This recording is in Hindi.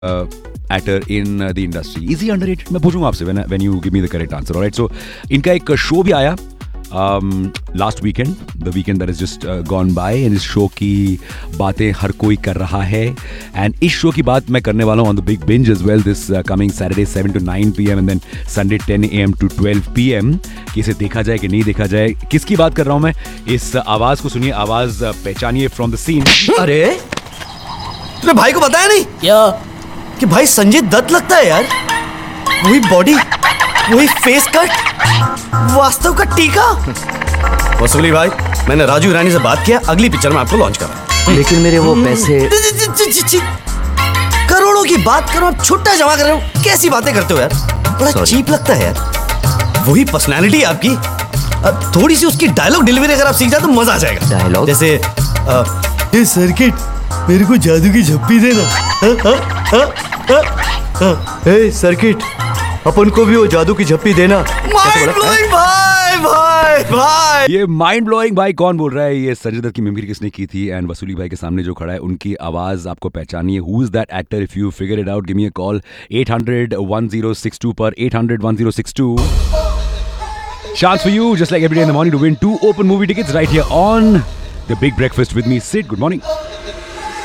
actor in the industry. Is he underrated? मैं पूछूंगा आपसे when you give me the correct answer. Alright, so इनका एक शो भी आया last weekend, the weekend that has just gone by, and इस शो की बातें हर कोई कर रहा है. And इस शो की बात मैं करने वाला हूँ on the big binge as well this coming Saturday 7 to 9 p.m. and then Sunday 10 a.m. to 12 p.m. कि इसे देखा जाए कि नहीं देखा जाए. किसकी बात कर रहा हूँ मैं? इस आवाज़ को सुनिए, आवाज़ पहचानिए from the scene. अरे तुम्हें भाई को बताया नहीं क्या? कि भाई संजय दत्त लगता है यार. वही बॉडी, वही फेस कट, वास्तव का टीका. वसूली भाई, मैंने राजू ईरानी से बात किया, अगली पिक्चर में आपको लॉन्च कर रहा हूं. लेकिन मेरे वो पैसे करोड़ों की बात करो, आप छुट्टा जमा कर रहे हो. कैसी बातें करते हो यार, बड़ा चीप लगता है यार. वही पर्सनालिटी आपकी, थोड़ी सी उसकी डायलॉग डिलीवरी अगर आप सीख जाए तो मजा आ जाएगा. डायलॉग जैसे ये सर्किट, मेरे को जादू की झप्पी देना. हे सर्किट, अपन को भी वो जादू की झप्पी देना. माइंड ब्लोइंग भाई, भाई भाई. ये माइंड ब्लोइंग भाई कौन बोल रहा है? ये संजय दत्त की मिमिक्री किसने की थी? एंड वसूली भाई के सामने जो खड़ा है उनकी आवाज आपको पहचानिए. Who is that actor? If you figure it out, give me a call 800-1062 पर 800-1062. Chance for you, just like every day in the morning, to win 2 open movie tickets right here on The Big Breakfast with me, Sid. Good morning.